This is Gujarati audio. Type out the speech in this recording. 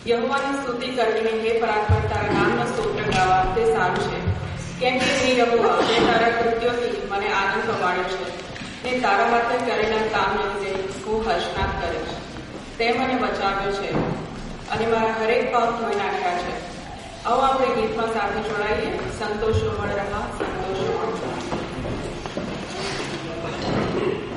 યહોવાની સ્તુતિ કરવી, હે પરાત્પર તારા નામનો સ્તોત્ર ગાવા તે સારું છે. કેમ કે હે યહોવા, તે તારા કૃત્યોથી મને આનંદ પમાડ્યો છે ને તારા માટે કરેલા કામને લીધે હું હર્ષનાદ કરીશ. તે મને બચાવ્યો છે અને મારા હરેક પાપ ધોઈ નાખ્યા છે. આવો આપણે ગીતમાં સાથે જોડાઈએ. સંતોષો મળ રહા, સંતોષો